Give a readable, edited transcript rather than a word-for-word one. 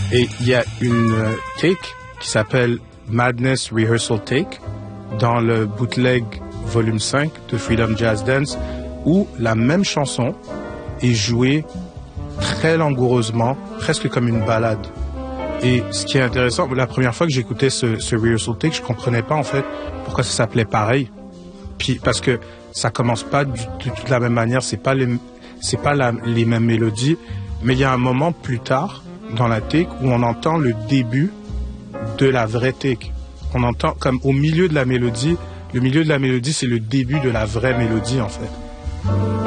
Et il y a une take qui s'appelle Madness Rehearsal Take dans le bootleg volume 5 de Freedom Jazz Dance où la même chanson est jouée très langoureusement, presque comme une ballade. Et ce qui est intéressant, la première fois que j'écoutais ce rehearsal take, je comprenais pas en fait pourquoi ça s'appelait pareil. Puis parce que ça commence pas de toute la même manière, c'est pas les mêmes mélodies, mais il y a un moment plus tard dans la take où on entend le début de la vraie take. On entend comme au milieu de la mélodie, le milieu de la mélodie c'est le début de la vraie mélodie en fait.